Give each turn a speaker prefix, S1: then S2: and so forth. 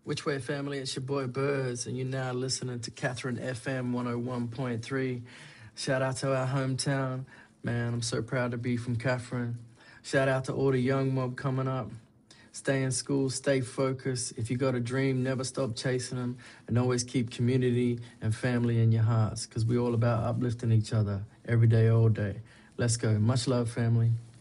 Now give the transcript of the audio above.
S1: Which way, family? It's your boy Birds, and you're now listening to Catherine FM 101.3. Shout out to our hometown. Man, I'm so proud to be from Catherine. Shout out to all the young mob coming up. Stay in school, stay focused. If you got a dream, never stop chasing them, and always keep community and family in your hearts, because we're all about uplifting each other every day, all day. Let's go. Much love, family.